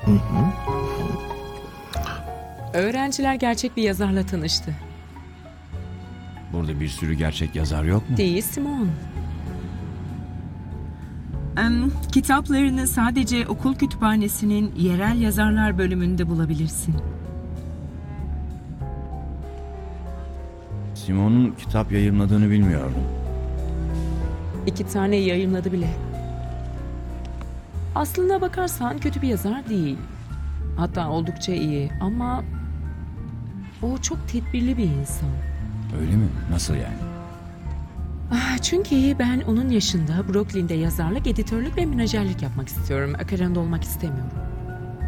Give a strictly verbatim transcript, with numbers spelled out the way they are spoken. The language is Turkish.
Öğrenciler gerçek bir yazarla tanıştı. Burada bir sürü gerçek yazar yok mu? Değil Simon. Em, kitaplarını sadece okul kütüphanesinin yerel yazarlar bölümünde bulabilirsin. Simon'un kitap yayımladığını bilmiyordum. İki tane yayımladı bile. Aslına bakarsan kötü bir yazar değil. Hatta oldukça iyi ama o çok tedbirli bir insan. Öyle mi? Nasıl yani? Ah, çünkü ben onun yaşında Brooklyn'de yazarlık, editörlük ve menajerlik yapmak istiyorum. Akaranda olmak istemiyorum.